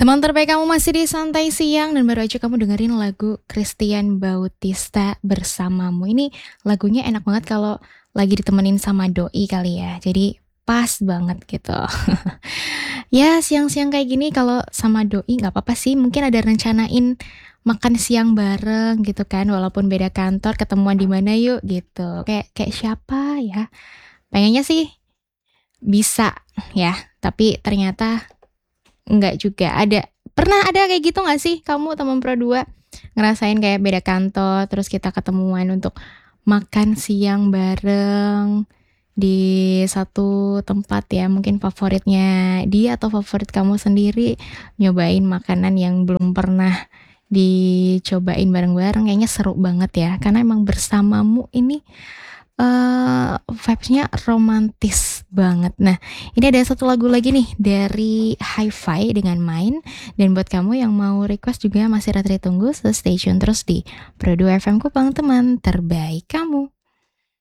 Teman terbaik kamu masih di Santai Siang dan baru aja kamu dengerin lagu Christian Bautista Bersamamu. Ini lagunya enak banget kalau lagi ditemenin sama doi kali ya. Jadi pas banget gitu. Ya siang-siang kayak gini kalau sama doi nggak apa-apa sih. Mungkin ada rencanain makan siang bareng gitu kan. Walaupun beda kantor, ketemuan di mana yuk gitu. Kayak siapa ya? Pengennya sih bisa ya. Tapi ternyata enggak juga. Pernah ada kayak gitu nggak sih kamu teman Pro 2 ngerasain kayak beda kantor, terus kita ketemuan untuk makan siang bareng di satu tempat ya, mungkin favoritnya dia atau favorit kamu sendiri, nyobain makanan yang belum pernah dicobain bareng-bareng, kayaknya seru banget ya, karena emang bersamamu ini vibes-nya romantis banget. Nah, ini ada satu lagu lagi nih dari Hi-Fi dengan Main. Dan buat kamu yang mau request juga masih Ratri tunggu, so stay tune terus di Pro 2 FM Kupang, teman terbaik kamu.